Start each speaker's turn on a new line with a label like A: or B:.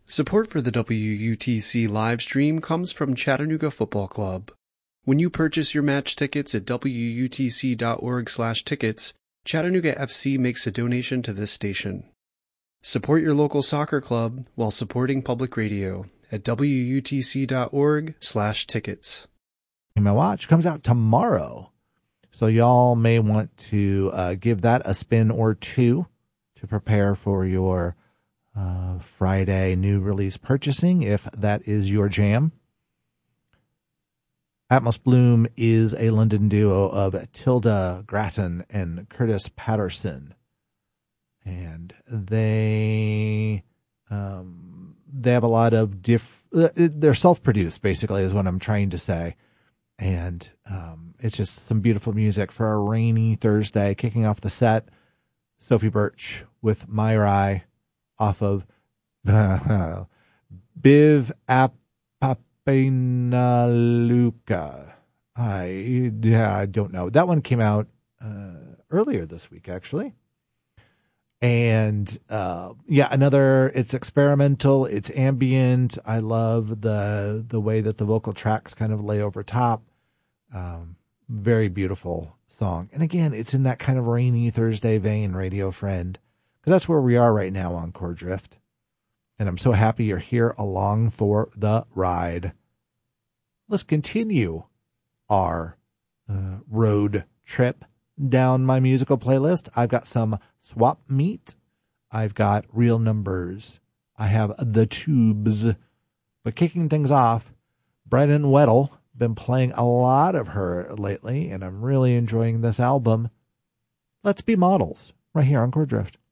A: Support for the WUTC live stream comes from Chattanooga Football Club. When you purchase your match tickets at wutc.org/tickets, Chattanooga FC makes a donation to this station. Support your local soccer club while supporting public radio at wutc.org/tickets.
B: My watch comes out tomorrow, so y'all may want to give that a spin or two to prepare for your Friday new release purchasing, if that is your jam. Atmos Bloom is a London duo of Tilda Gratton and Curtis Patterson, and they have a lot of they're self-produced, basically, is what I'm trying to say, and it's just some beautiful music for a rainy Thursday. Kicking off the set, Sophie Birch with My Rai off of Biv Apapinaluka. I don't know. That one came out earlier this week, actually. And it's experimental, it's ambient. I love the way that the vocal tracks kind of lay over top. Very beautiful song. And again, it's in that kind of rainy Thursday vein, radio friend, because that's where we are right now on Core Drift. And I'm so happy you're here along for the ride. Let's continue our road trip down my musical playlist. I've got some Swap Meet. I've got Real Numbers. I have The Tubes. But kicking things off, Brennan Weddle. Been playing a lot of her lately, and I'm really enjoying this album. Let's Be Models, right here on Core Drift.